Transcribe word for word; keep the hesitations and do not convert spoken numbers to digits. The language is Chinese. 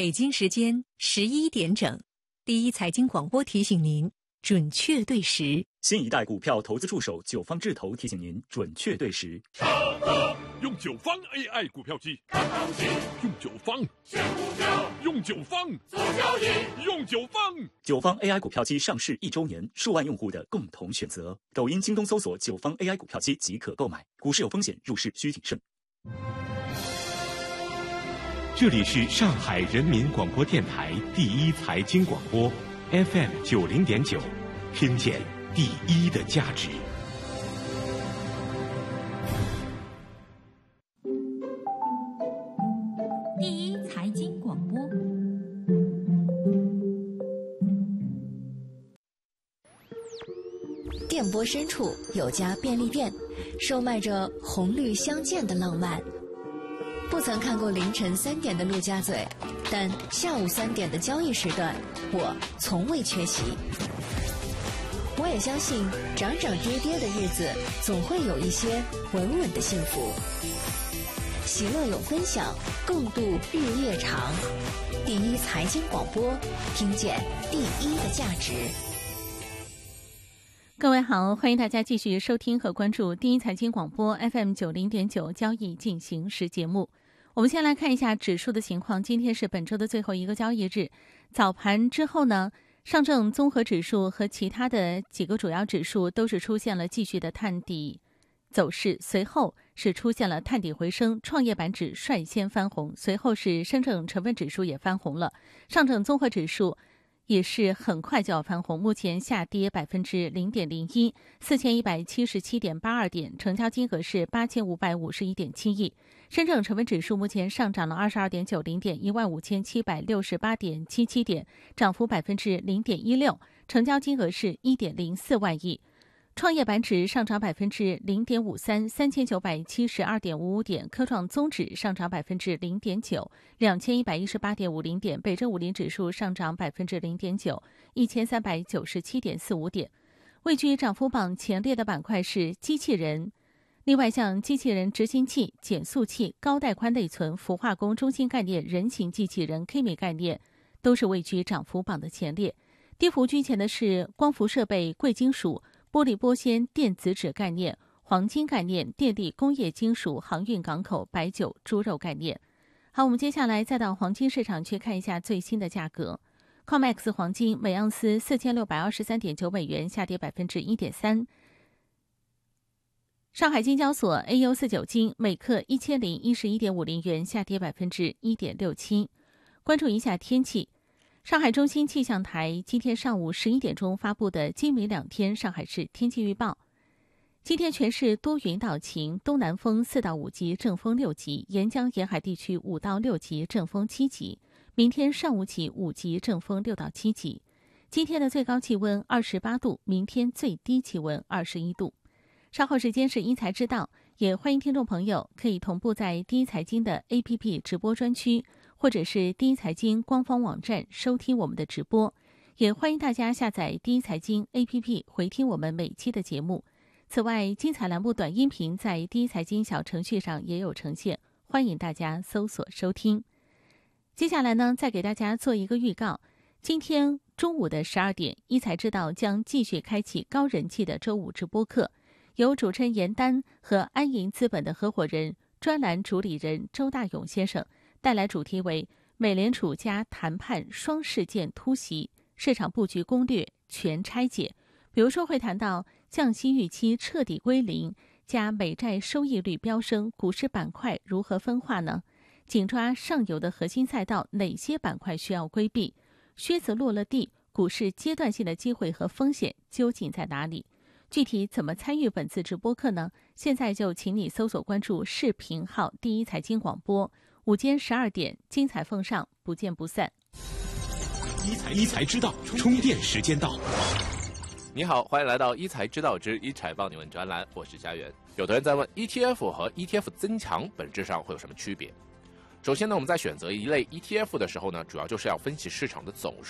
北京时间十一点整，第一财经广播提醒您准确对时。 新一代股票投资助手九方智投提醒您准确对时。 上车，用九方 A I 股票机看行情，用九方选股票，用九方做交易，用九方。 九方 A I 股票机上市一周年，数万用户的共同选择。抖音、京东搜索九方 A I 股票机即可购买。股市有风险，入市需谨慎。 这里是上海人民广播电台第一财经广播 F M 九零点九，听见第一的价值。 第一财经广播。 电波深处有家便利店，售卖着红绿相间的浪漫。不曾看过凌晨三点的陆家嘴，但下午三点的交易时段，我从未缺席。我也相信，涨涨跌跌的日子，总会有一些稳稳的幸福。喜乐有分享，共度日夜长。第一财经广播，听见第一的价值。 各位好，欢迎大家继续收听和关注第一财经广播 F M 九零点九交易进行时节目。我们先来看一下指数的情况，今天是本周的最后一个交易日，早盘之后呢，上证综合指数和其他的几个主要指数都是出现了继续的探底走势，随后是出现了探底回升，创业板指率先翻红，随后是深证成分指数也翻红了，上证综合指数也是很快就要翻红，目前下跌百分之零点零一，四千一百七十七点八二点，成交金额是八千五百五十一点七亿。深证成分指数目前上涨了二十二点九零点，一万五千七百六十八点七七点，涨幅百分之零点一六，成交金额是一点零四万亿。创业板指上涨百分之零点五三，三千九百七十二点五五点；科创综指上涨百分之零点九，两千一百一十八点五零点；北证五零指数上涨百分之零点九，一千三百九十七点四五点。位居涨幅榜前列的板块是机器人，另外像机器人执行器、减速器、高带宽内存、氟化工、中芯概念、人形机器人、K 米概念，都是位居涨幅榜的前列。跌幅居前的是光伏设备、贵金属、玻璃玻纤、电子纸概念、黄金概念、电力、工业金属、航运港口、白酒、猪肉概念。好，我们接下来再到黄金市场去看一下最新的价格。C O M E X 黄金每盎司四千六百二十三点九美元，下跌百分之一点三。上海金交所 A U 四九金每克一千零一十一点五零元，下跌百分之一点六七。关注一下天气。上海中心气象台今天上午十一点钟发布的今明两天上海市天气预报。今天全市多云到晴，东南风四到五级，阵风六级，沿江沿海地区五到六级，阵风七级。明天上午起五级，阵风六到七级。今天的最高气温二十八度，明天最低气温二十一度。稍后时间是一财知道，也欢迎听众朋友可以同步在第一财经的 A P P 直播专区，或者是第一财经官方网站收听我们的直播，也欢迎大家下载第一财经 A P P 回听我们每期的节目。此外，精彩栏目短音频在第一财经小程序上也有呈现，欢迎大家搜索收听。接下来呢，再给大家做一个预告，今天中午的十二点，一财知道将继续开启高人气的周五直播课，由主持人严丹和安盈资本的合伙人、专栏主理人周大勇先生带来主题为美联储加谈判双事件突袭，市场布局攻略全拆解。比如说会谈到降息预期彻底归零，加美债收益率飙升，股市板块如何分化呢？紧抓上游的核心赛道，哪些板块需要规避？靴子落了地，股市阶段性的机会和风险究竟在哪里？具体怎么参与本次直播课呢？现在就请你搜索关注视频号第一财经广播，午间十二点精彩奉上，不见不散。 一财一财知道，充电时间到。 你好，欢迎来到一财知道之一财帮你问专栏，我是佳媛。有的人在问 E T F 和 E T F 增强本质上会有什么区别？首先呢，我们在选择一类 E T F 的时候呢，主要就是要分析市场的走势。